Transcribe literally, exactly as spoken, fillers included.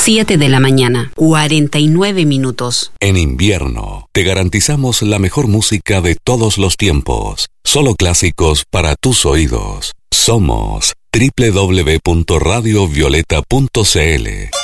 siete de la mañana, cuarenta y nueve minutos. En invierno, te garantizamos la mejor música de todos los tiempos. Solo clásicos para tus oídos. Somos doble u doble u doble u punto radio violeta punto c l.